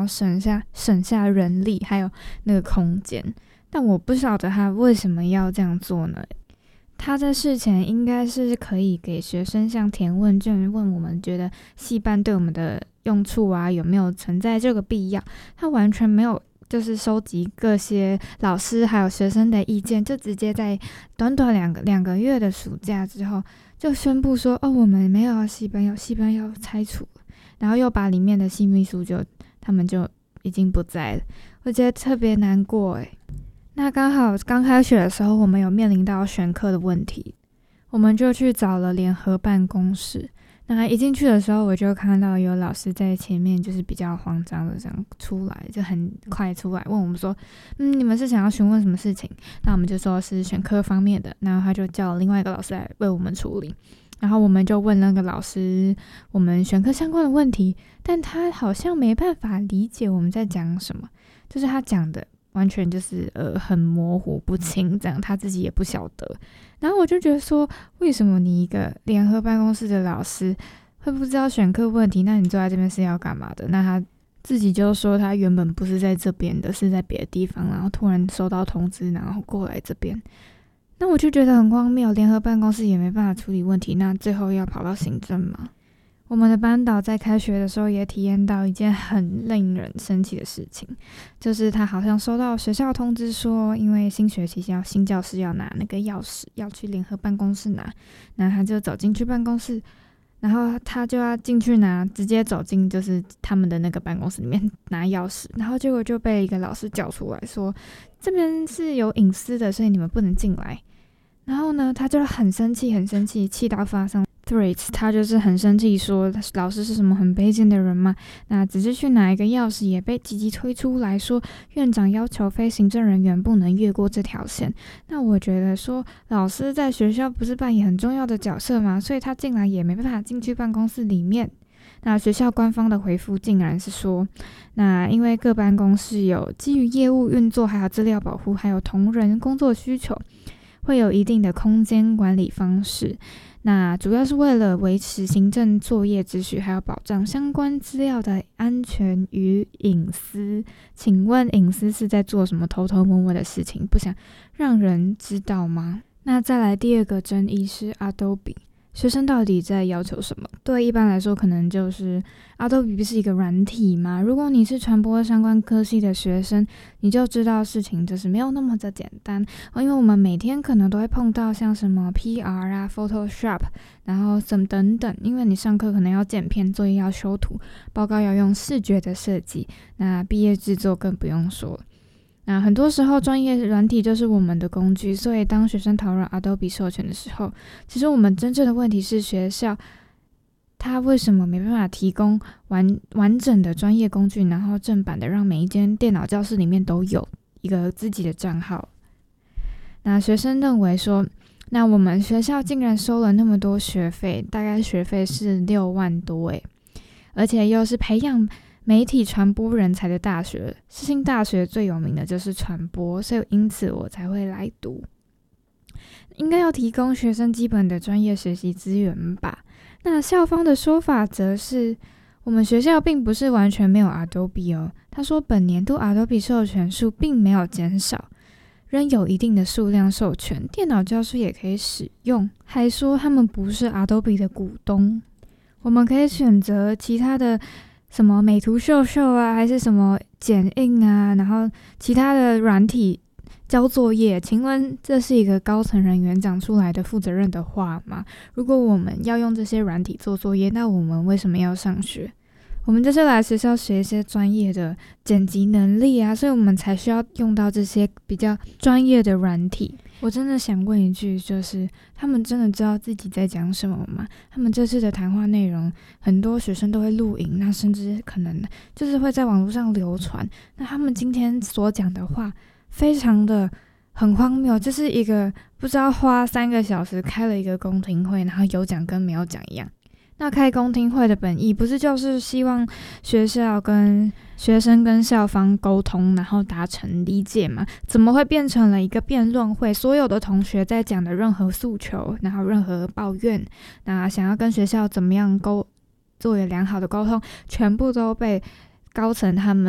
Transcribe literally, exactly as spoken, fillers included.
省下省下人力还有那个空间，但我不晓得他为什么要这样做呢？他在事前应该是可以给学生像填问卷，问我们觉得系办对我们的用处啊有没有存在这个必要，他完全没有就是收集各些老师还有学生的意见，就直接在短短两个两个月的暑假之后就宣布说，哦，我们没有要系办，有系办要拆除了，然后又把里面的系秘书就他们就已经不在了，我觉得特别难过诶。那刚好刚开学的时候，我们有面临到选课的问题，我们就去找了联合办公室。那一进去的时候，我就看到有老师在前面，就是比较慌张的这样出来，就很快出来问我们说，嗯，你们是想要询问什么事情？那我们就说是选课方面的，然后他就叫另外一个老师来为我们处理。然后我们就问那个老师我们选课相关的问题，但他好像没办法理解我们在讲什么，就是他讲的完全就是呃很模糊不清，这样他自己也不晓得。然后我就觉得说，为什么你一个联合办公室的老师会不知道选课问题？那你坐在这边是要干嘛的？那他自己就说他原本不是在这边的，是在别的地方，然后突然收到通知，然后过来这边。那我就觉得很荒谬，联合办公室也没办法处理问题，那最后要跑到行政吗？我们的班导在开学的时候也体验到一件很令人生气的事情，就是他好像收到学校通知说，因为新学期要新教室要拿那个钥匙，要去联合办公室拿，那他就走进去办公室，然后他就要进去拿，直接走进就是他们的那个办公室里面拿钥匙，然后结果就被一个老师叫出来说，这边是有隐私的，所以你们不能进来。然后呢，他就很生气，很生气，气到发上 threats， 他就是很生气说，老师是什么很卑贱的人吗？那只是去拿一个钥匙也被积极推出来说，院长要求非行政人员不能越过这条线。那我觉得说，老师在学校不是扮演很重要的角色吗？所以他进来也没办法进去办公室里面。那学校官方的回复竟然是说，那因为各办公室有基于业务运作，还有资料保护，还有同仁工作需求，会有一定的空间管理方式，那主要是为了维持行政作业秩序，还有保障相关资料的安全与隐私。请问隐私是在做什么偷偷摸摸的事情，不想让人知道吗？那再来第二个争议是 Adobe，学生到底在要求什么？对一般来说，可能就是 Adobe 不是一个软体嘛。如果你是传播相关科系的学生，你就知道事情就是没有那么的简单，因为我们每天可能都会碰到像什么 P R 啊、Photoshop， 然后什么等等。因为你上课可能要剪片，作业要修图，报告要用视觉的设计，那毕业制作更不用说了。那很多时候专业软体就是我们的工具，所以当学生讨论 Adobe 授权的时候，其实我们真正的问题是学校它为什么没办法提供完完整的专业工具，然后正版的让每一间电脑教室里面都有一个自己的账号。那学生认为说，那我们学校竟然收了那么多学费，大概学费是六万多诶，而且又是培养媒体传播人才的大学，世新大学最有名的就是传播，所以因此我才会来读。应该要提供学生基本的专业学习资源吧。那校方的说法则是，我们学校并不是完全没有 Adobe 哦。他说本年度 Adobe 授权数并没有减少，仍有一定的数量授权，电脑教室也可以使用，还说他们不是 Adobe 的股东，我们可以选择其他的什么美图秀秀啊，还是什么剪映啊，然后其他的软体交作业。请问这是一个高层人员讲出来的负责任的话吗？如果我们要用这些软体做作业，那我们为什么要上学？我们就是来学校学一些专业的剪辑能力啊，所以我们才需要用到这些比较专业的软体。我真的想问一句，就是他们真的知道自己在讲什么吗？他们这次的谈话内容，很多学生都会录影，那甚至可能就是会在网络上流传。那他们今天所讲的话，非常的很荒谬，就是一个不知道花三个小时开了一个公听会，然后有讲跟没有讲一样。那开公听会的本意不是就是希望学校跟学生跟校方沟通，然后达成理解吗？怎么会变成了一个辩论会？所有的同学在讲的任何诉求，然后任何抱怨，那想要跟学校怎么样沟做良好的沟通，全部都被高层他们